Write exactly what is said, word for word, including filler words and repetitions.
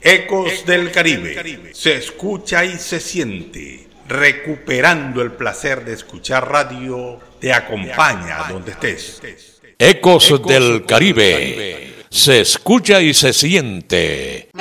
Ecos del Caribe. Se escucha y se siente. Recuperando el placer de escuchar radio, te acompaña donde estés. Ecos del Caribe. Se escucha y se siente.